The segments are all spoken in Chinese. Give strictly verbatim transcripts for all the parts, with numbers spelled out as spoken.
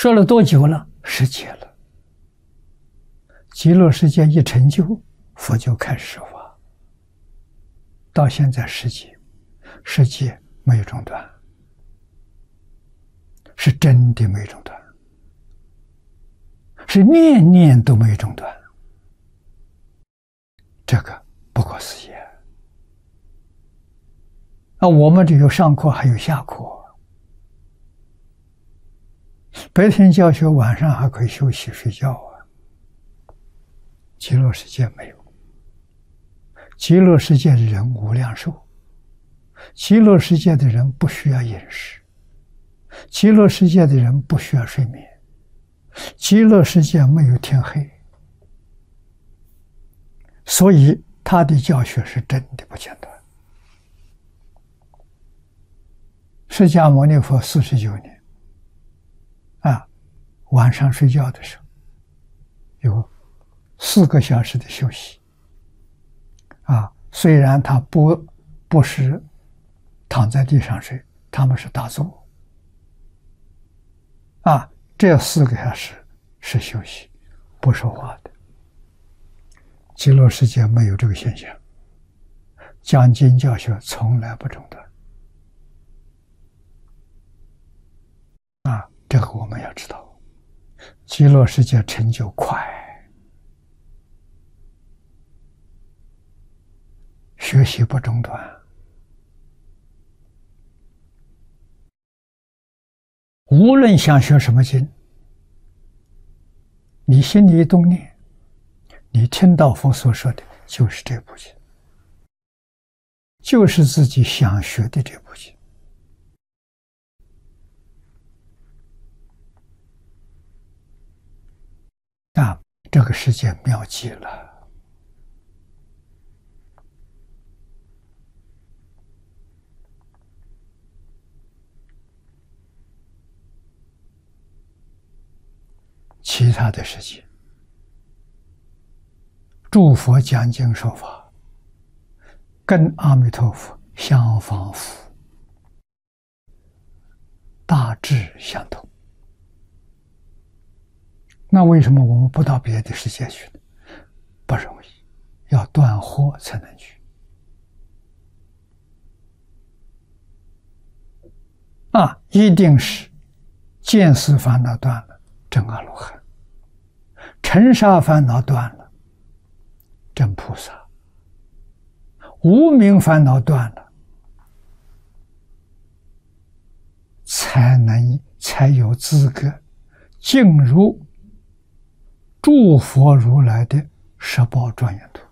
说了多久了？十劫了。极乐世界一成就，佛就开始说法，到现在十劫，十劫没有中断，是真的没有中断，是念念都没有中断，这个不可思议啊！啊，我们只有上课还有下课，白天教学，晚上还可以休息睡觉啊。极乐世界没有，极乐世界的人无量寿，极乐世界的人不需要饮食，极乐世界的人不需要睡眠，极乐世界没有天黑，所以他的教学是真的不间断。释迦牟尼佛四十九年啊，晚上睡觉的时候有四个小时的休息啊，虽然他不不是躺在地上睡，他们是打坐啊，这四个小时是休息不说话的。极乐世界没有这个现象，讲经教学从来不中断啊，这个我们要知道。极乐世界成就快，学习不中断。无论想学什么经，你心里一动念，你听到佛所说的就是这部经，就是自己想学的这部经啊，这个世界妙极了。其他的世界，诸佛讲经说法，跟阿弥陀佛相仿佛，大致相同。那为什么我们不到别的世界去呢？不容易，要断惑才能去。啊，一定是见思烦恼断了，证阿罗汉；尘沙烦恼断了，证菩萨；无明烦恼断了，才能才有资格进入诸佛如来的十宝庄严土。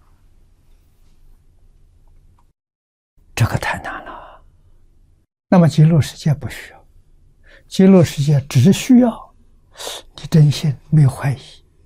这个太难了。那么极乐世界不需要，极乐世界只需要你真心没有怀疑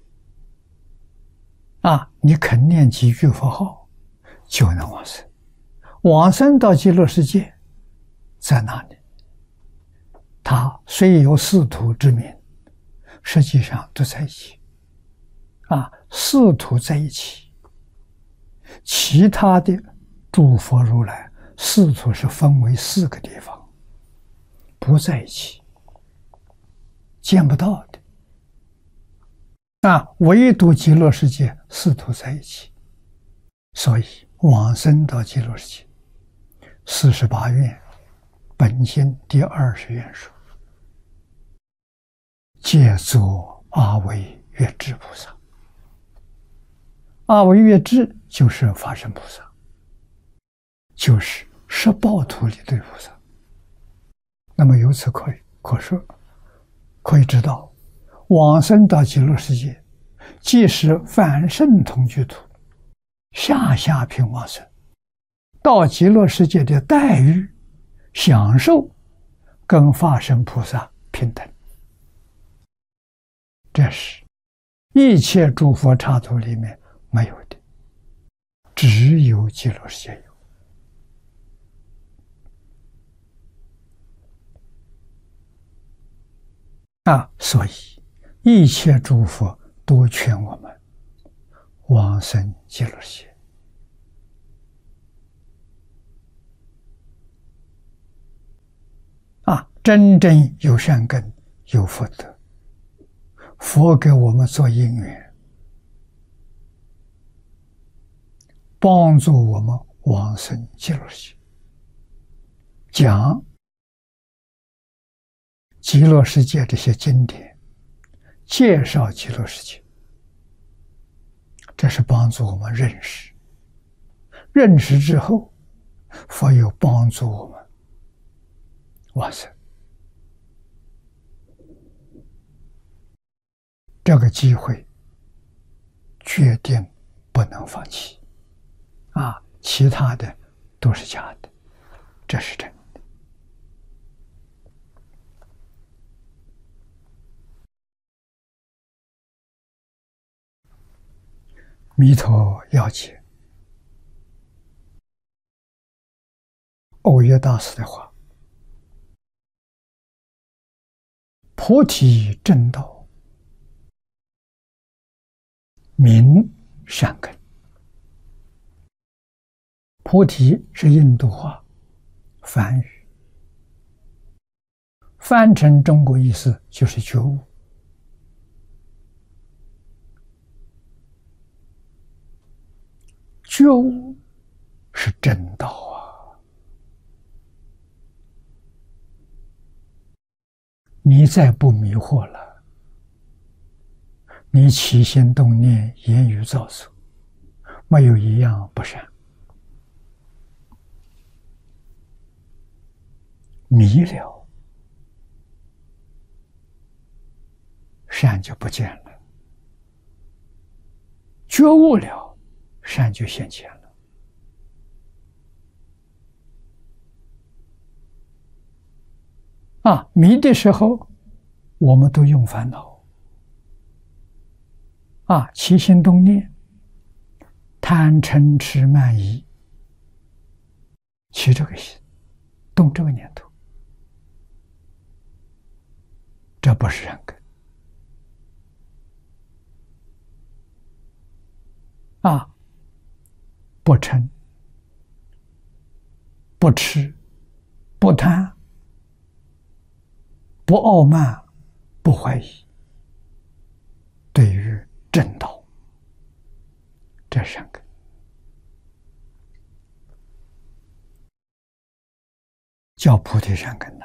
啊，你肯念几句佛号就能往生。往生到极乐世界在哪里？它虽有四土之名，实际上都在一起啊，四土在一起，其他的诸佛如来四土是分为四个地方，不在一起，见不到的啊，唯独极乐世界四土在一起，所以往生到极乐世界，四十八愿本经第二十愿说，皆作阿惟越致菩萨。阿惟越致就是法身菩萨，就是十报土里的菩萨。那么由此可以可说，可以知道，往生到极乐世界，即使凡圣同居土，下下品往生，到极乐世界的待遇、享受，跟法身菩萨平等。这是一切诸佛刹土里面没有的，只有极乐世界有。啊，所以一切诸佛都劝我们往生极乐世界。啊，真正有善根、有福德， 佛给我们做因缘，帮助我们往生极乐世界，讲极乐世界这些经典，介绍极乐世界，这是帮助我们认识。认识之后，佛又帮助我们往生。这个机会决定不能放弃啊！其他的都是假的，这是真的。弥陀要解，欧耶大师的话：菩提正道，名善根。菩提是印度话梵语，翻成中国意思就是觉悟。觉悟是正道啊！你再不迷惑了，你起心动念、言语造作，没有一样不善。迷了，善就不见了；觉悟了，善就现前了。啊，迷的时候，我们都用烦恼。啊，起心动念，贪嗔痴慢疑，起这个心，动这个念头，这不是善根。啊，不嗔，不痴，不贪，不傲慢，不怀疑，对于正道，这是善根。叫菩提善根呐。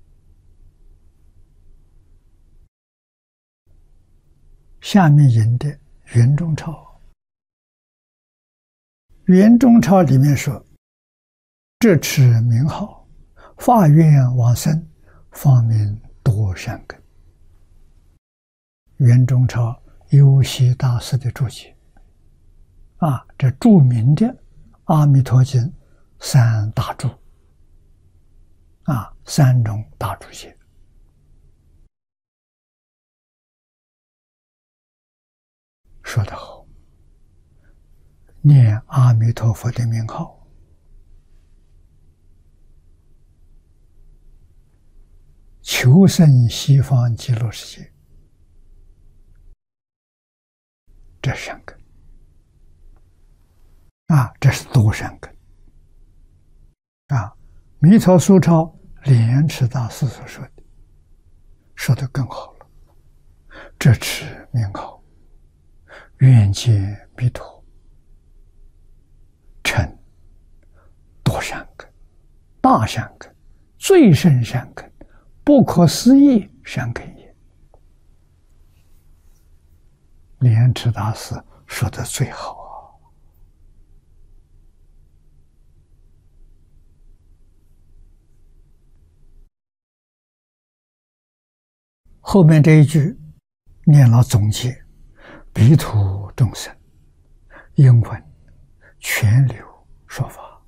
下面引的圆中钞，圆中钞里面说：这持名号，发愿往生，方名多善根。圆中钞优西大师的注解啊，这著名的《阿弥陀经》三大注啊，三种大注解。说得好，念阿弥陀佛的名号，求生西方极乐世界，这是善根啊，这是多善根啊。弥陀疏钞莲池大师所说的，说得更好了。这持名号，愿见弥陀，成多善根、大善根、最胜善根、不可思议善根也。莲池大师说的最好啊。后面这一句念了总结：彼土众生，应闻全流说法，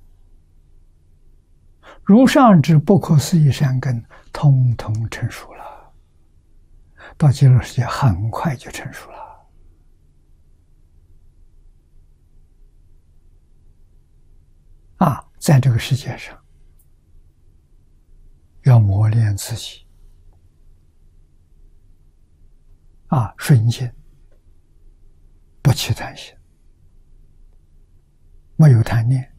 如上之不可思议善根，通通成熟了。到极乐世界很快就成熟了。啊，在这个世界上，要磨练自己。啊，顺境，不起贪心，没有贪念，